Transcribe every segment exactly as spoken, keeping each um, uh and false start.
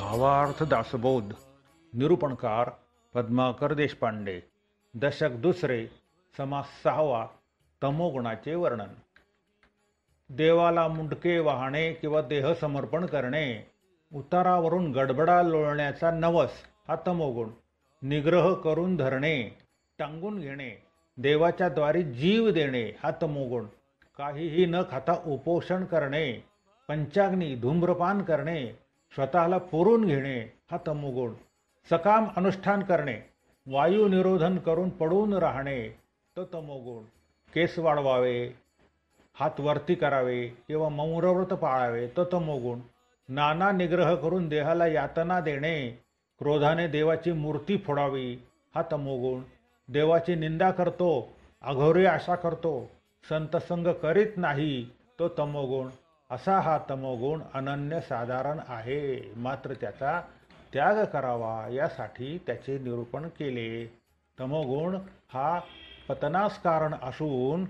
भावार्थ दासबोध निरूपणकार पद्माकर देशपांडे. दशक दुसरे, समास सहावा. तमोगुणाचे वर्णन. देवाला मुंडके वाहणे किंवा देह समर्पण करणे, उतारावरून गडबडा लोळण्याचा नवस हा तमोगुण. निग्रह करून धरणे, टांगून घेणे, देवाच्या द्वारी जीव देणे हा तमोगुण. काहीही न खाता उपोषण करणे, पंचाग्नी धूम्रपान करणे, स्वतःला पुरून घेणे हा तमोगुण. सकाम अनुष्ठान करणे, वायू निरोधन करून पडून राहणे तो तमोगुण. केस वाढवावे, हात वरती करावे किंवा मौनव्रत पाळावे तो तमोगुण. नाना निग्रह करून देहाला यातना देणे, क्रोधाने देवाची मूर्ती फोडावी हा तमोगुण. देवाची निंदा करतो, अघोरी आशा करतो, संतसंग करीत नाही तो तमोगुण. असा हा तमोगुण अनन्यसाधारण आहे, मात्र त्याचा त्याग करावा यासाठी त्याचे निरूपण केले. तमोगुण हा पतनास कारण असून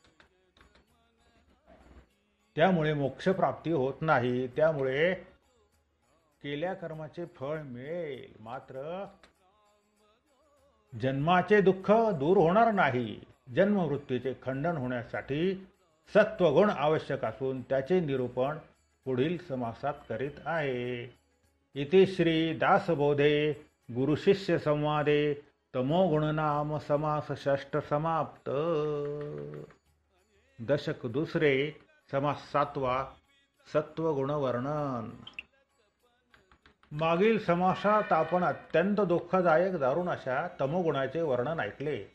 त्यामुळे मोक्षप्राप्ती होत नाही. त्यामुळे केल्या कर्माचे फळ मिळेल, मात्र जन्माचे दुःख दूर होणार नाही. जन्ममृत्यूचे खंडन होण्यासाठी सत्वगुण आवश्यक असून त्याचे निरूपण पुढील समासात करीत आहे. इति श्री दासबोधे गुरुशिष्य संवादे तमोगुण नाम समास षष्ठ समाप्त. दशक दुसरे, समास सातवा. सत्वगुण वर्णन. मागील समासात आपण अत्यंत दुःखदायक दारुण अशा तमोगुणाचे वर्णन ऐकले.